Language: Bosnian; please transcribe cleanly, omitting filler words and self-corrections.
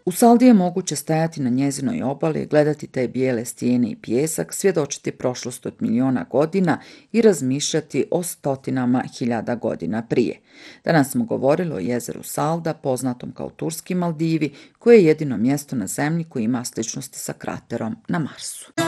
U Saldi je moguće stajati na njezinoj obali, gledati te bijele stijene i pijesak, svjedočiti prošlost od miliona godina i razmišljati o stotinama hiljada godina prije. Danas smo govorili o jezeru Salda, poznatom kao Turski Maldivi, koje je jedino mjesto na zemlji koje ima sličnosti sa kraterom na Marsu.